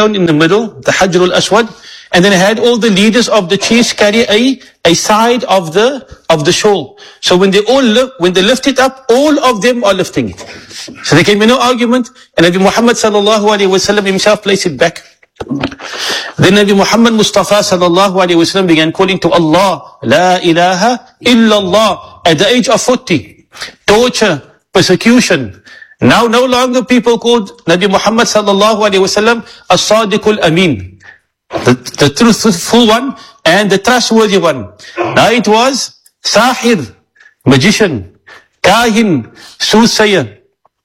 stone in the middle, the Hajr al-Aswad, and then it had all the leaders of the chiefs carry a side of the shawl. So when they lift it up, all of them are lifting it. So there can be no argument, and Nabi Muhammad sallallahu alaihi wasallam himself placed it back. Then Nabi Muhammad Mustafa sallallahu alaihi wasallam began calling to Allah, La ilaha illallah, at the age of 40. Torture, persecution. Now no longer people called Nabi Muhammad sallallahu alaihi wasallam as-Sadiqul Amin, the truthful one and the trustworthy one. Now it was Sahir, magician, Kahin, soothsayer,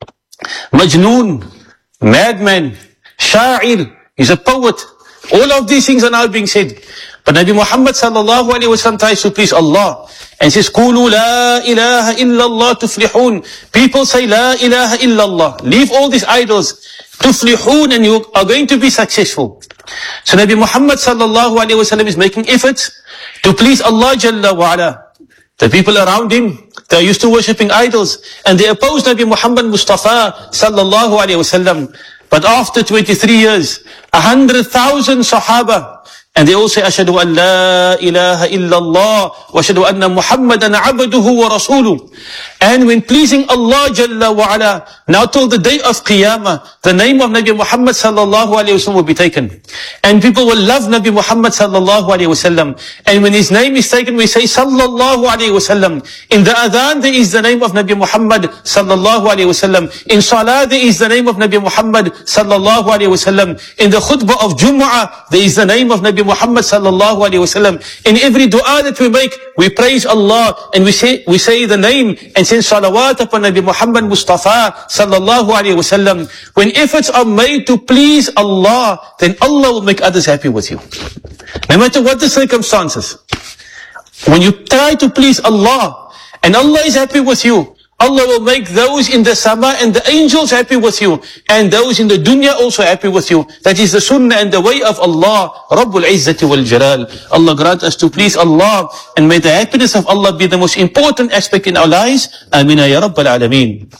Majnoon, madman, Sha'ir, he's a poet. All of these things are now being said. But Nabi Muhammad sallallahu alaihi wasallam tries to please Allah and says, Qulu la ilaha illallah tuflihun. People say la ilaha illallah. Leave all these idols. Tuflihun, and you are going to be successful. So Nabi Muhammad sallallahu alaihi wasallam is making efforts to please Allah Jalla wa Ala. The people around him, they are used to worshipping idols, and they opposed Nabi Muhammad Mustafa sallallahu alaihi wasallam. But after 23 years, 100,000 Sahaba, and they all say, Ashhadu an la ilaha illallah, wa ashhadu anna Muhammadan abduhu wa rasuluh. And when pleasing Allah Jalla wa Ala, now till the day of Qiyamah, the name of Nabi Muhammad sallallahu alayhi wa sallam will be taken. And people will love Nabi Muhammad sallallahu alayhi wa sallam. And when his name is taken, we say sallallahu alayhi wa sallam. In the adhan, there is the name of Nabi Muhammad sallallahu alayhi wa sallam. In salah, there is the name of Nabi Muhammad sallallahu alayhi wa sallam. In the khutbah of Jumu'ah, there is the name of Nabi Muhammad sallallahu alayhi wa sallam. In every dua that we make, we praise Allah and we say the name and send salawat upon Nabi Muhammad Mustafa sallallahu alayhi wa sallam. When efforts are made to please Allah, then Allah will make others happy with you. No matter what the circumstances. When you try to please Allah and Allah is happy with you, Allah will make those in the sama and the angels happy with you, and those in the dunya also happy with you. That is the sunnah and the way of Allah, Rabbul Izzati wal Jalal. Allah grant us to please Allah, and may the happiness of Allah be the most important aspect in our lives. Amina ya Rabbal Alameen.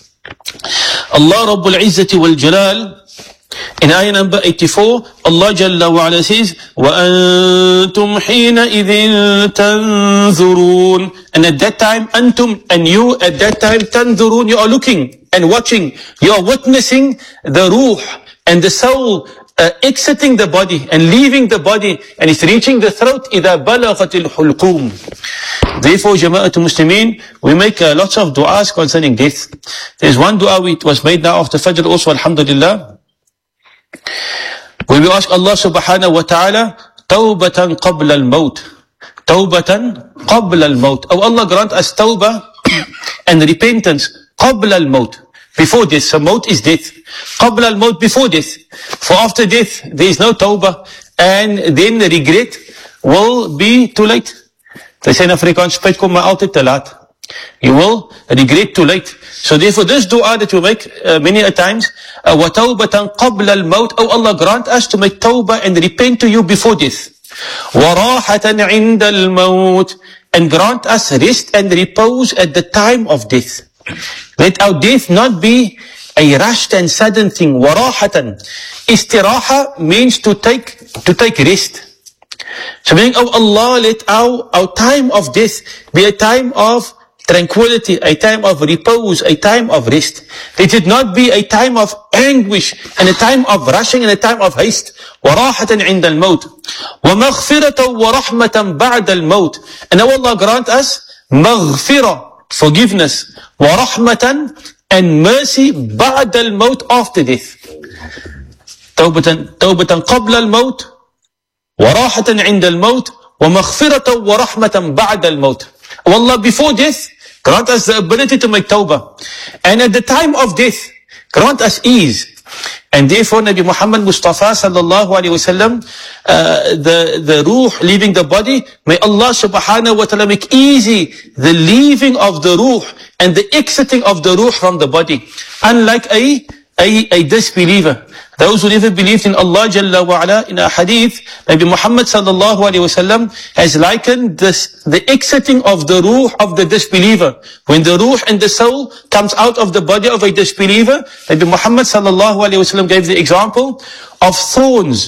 Allah Rabbul Izzati wal Jalal, in ayah number 84, Allah Jalla wa Ala says, وَأَنْتُمْ حِينَئِذٍ تَنْظُرُونَ. And at that time, antum, and you at that time, tanzurun, you are looking and watching. You are witnessing the ruh and the soul exiting the body and leaving the body, and it's reaching the throat. إِذَا بَلَغَتِ الْحُلْقُومِ. Therefore, Jama'atul Muslimin, we make lots of du'as concerning death. There's one du'a which was made now after Fajr also, alhamdulillah. When we ask Allah subhanahu wa ta'ala, Tawbatan qabla al-maut. Tawbatan qabla al-maut. Oh Allah, grant us tawbah and repentance qabla al-maut. Before death. So maut is death. Qabla al-maut, before death. For after death, there is no tawbah. And then the regret will be too late. They say in Afrikaans, spijt kom maar altyd te laat. You will regret too late. So therefore this dua that we make many a times, وَتَوْبَةً قَبْلَ الْمَوْتِ. Oh Allah, grant us to make tawbah and repent to you before death. وَرَاحَةً عِنْدَ الْمَوْتِ. And grant us rest and repose at the time of death. Let our death not be a rushed and sudden thing. وَرَاحَةً. Istiraha means to take rest. So meaning, oh Allah, let our time of death be a time of tranquility, a time of repose, a time of rest. Let it not be a time of anguish and a time of rushing and a time of haste. وَرَاحَةً عِنْدَ الْمَوْتِ وَمَغْفِرَةً وَرَحْمَةً بَعْدَ الْمَوْتِ. And now Allah grant us maghfirah, forgiveness, وَرَحْمَةً, and mercy بَعْدَ الْمَوْتِ, after death. توبة قبل الموت وراحة عند الموت ومغفرة ورحمة بعد الموت. Oh Allah, before death, grant us the ability to make tawbah. And at the time of death, grant us ease. And therefore, Nabi Muhammad Mustafa sallallahu alayhi wa sallam, the ruh leaving the body, may Allah subhanahu wa ta'ala make easy the leaving of the ruh and the exiting of the ruh from the body. Unlike a disbeliever. Those who never believed in Allah Jalla wa Ala, in a hadith, Nabi Muhammad sallallahu alayhi wa sallam has likened the exiting of the ruh of the disbeliever. When the ruh and the soul comes out of the body of a disbeliever, Nabi Muhammad sallallahu alayhi wa sallam gave the example of thorns